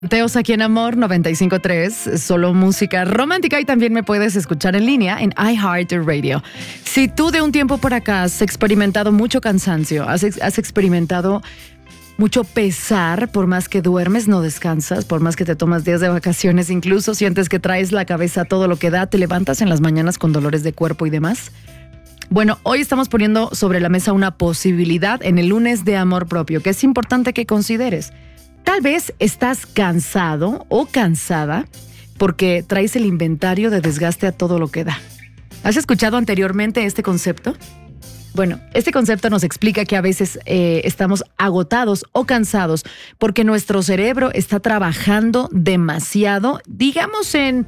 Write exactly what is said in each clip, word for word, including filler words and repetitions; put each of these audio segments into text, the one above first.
Teos aquí en Amor noventa y cinco punto tres, solo música romántica, y también me puedes escuchar en línea en iHeartRadio. Si tú de un tiempo por acá has experimentado mucho cansancio, has, has experimentado mucho pesar, por más que duermes no descansas, por más que te tomas días de vacaciones, incluso sientes que traes la cabeza a todo lo que da, te levantas en las mañanas con dolores de cuerpo y demás. Bueno, hoy estamos poniendo sobre la mesa una posibilidad en el lunes de amor propio, que es importante que consideres. Tal vez estás cansado o cansada porque traes el inventario de desgaste a todo lo que da. ¿Has escuchado anteriormente este concepto? Bueno, este concepto nos explica que a veces eh, estamos agotados o cansados porque nuestro cerebro está trabajando demasiado, digamos en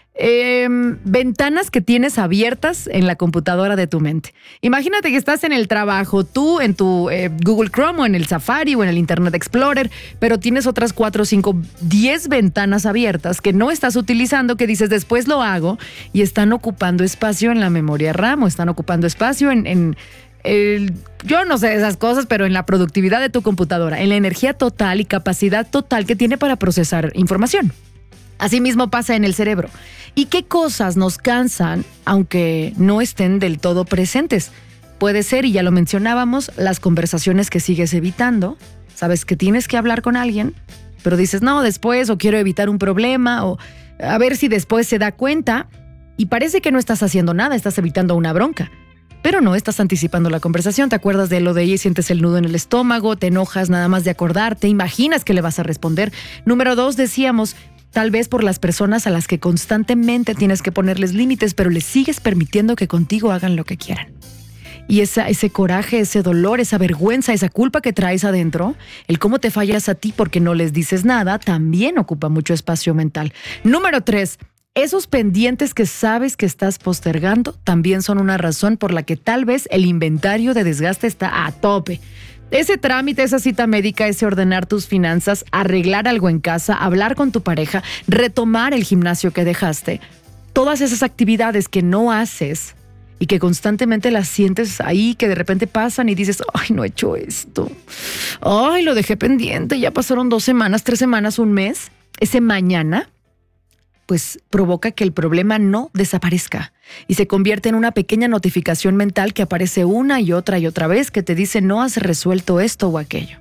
eh, ventanas que tienes abiertas en la computadora de tu mente. Imagínate que estás en el trabajo, tú en tu eh, Google Chrome o en el Safari o en el Internet Explorer, pero tienes otras cuatro, cinco, diez ventanas abiertas que no estás utilizando, que dices después lo hago, y están ocupando espacio en la memoria RAM o están ocupando espacio en... en El, yo no sé esas cosas, pero en la productividad de tu computadora, en la energía total y capacidad total que tiene para procesar información. Asimismo pasa en el cerebro. ¿Y qué cosas nos cansan aunque no estén del todo presentes? Puede ser, y ya lo mencionábamos, las conversaciones que sigues evitando. Sabes que tienes que hablar con alguien, pero dices, no, después, o quiero evitar un problema, o a ver si después se da cuenta, y parece que no estás haciendo nada, estás evitando una bronca. Pero no estás anticipando la conversación, te acuerdas de lo de ella y sientes el nudo en el estómago, te enojas nada más de acordarte, imaginas que le vas a responder. Número dos, decíamos, tal vez por las personas a las que constantemente tienes que ponerles límites, pero les sigues permitiendo que contigo hagan lo que quieran. Y esa, ese coraje, ese dolor, esa vergüenza, esa culpa que traes adentro, el cómo te fallas a ti porque no les dices nada, también ocupa mucho espacio mental. Número tres, esos pendientes que sabes que estás postergando también son una razón por la que tal vez el inventario de desgaste está a tope. Ese trámite, esa cita médica, ese ordenar tus finanzas, arreglar algo en casa, hablar con tu pareja, retomar el gimnasio que dejaste. Todas esas actividades que no haces y que constantemente las sientes ahí, que de repente pasan y dices, ay, no he hecho esto. Ay, lo dejé pendiente, ya pasaron dos semanas, tres semanas, un mes. Ese mañana, pues provoca que el problema no desaparezca y se convierte en una pequeña notificación mental que aparece una y otra y otra vez que te dice no has resuelto esto o aquello.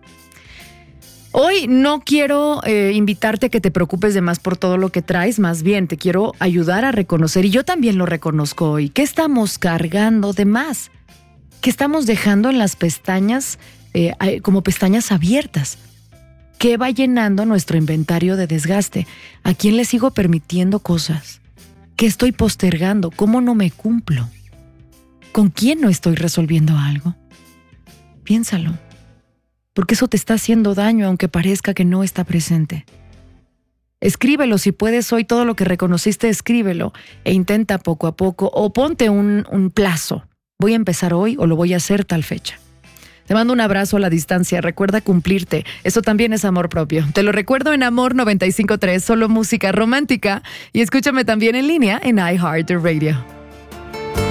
Hoy no quiero eh, invitarte a que te preocupes de más por todo lo que traes, más bien te quiero ayudar a reconocer, y yo también lo reconozco hoy, que estamos cargando de más, que estamos dejando en las pestañas eh, como pestañas abiertas. ¿Qué va llenando nuestro inventario de desgaste? ¿A quién le sigo permitiendo cosas? ¿Qué estoy postergando? ¿Cómo no me cumplo? ¿Con quién no estoy resolviendo algo? Piénsalo, porque eso te está haciendo daño aunque parezca que no está presente. Escríbelo si puedes hoy, todo lo que reconociste, escríbelo e intenta poco a poco, o ponte un, un plazo. Voy a empezar hoy o lo voy a hacer tal fecha. Te mando un abrazo a la distancia. Recuerda cumplirte. Eso también es amor propio. Te lo recuerdo en Amor noventa y cinco punto tres, solo música romántica. Y escúchame también en línea en iHeartRadio.